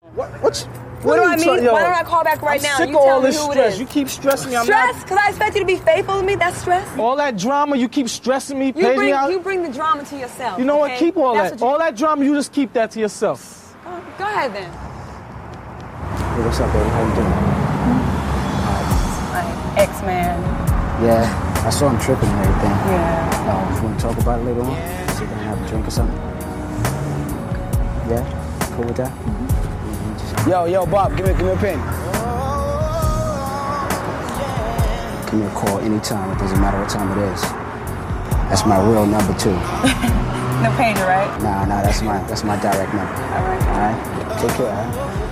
What do I mean? Why don't I call back right now? Sick You of tell all me this who it stress. is. You keep stressing me. Stress? Because I expect you to be faithful to me? That's stress? All that drama, you keep stressing me, page me out. You bring the drama to yourself. You know okay? what? Keep all That's that. what All that drama, you just keep that to yourself. Go ahead then. Hey, what's up, baby? How you doing? My ex-man. Yeah, I saw him tripping and everything. Yeah. You want to talk about it later on? Sit down and have a drink or something? Yeah? Cool with that? Yo, Bob, give me a pen. Give me a call anytime. It doesn't matter what time it is. That's my real number, too. No pager, right? Nah, that's my direct number. All right. All right? Take care, all right?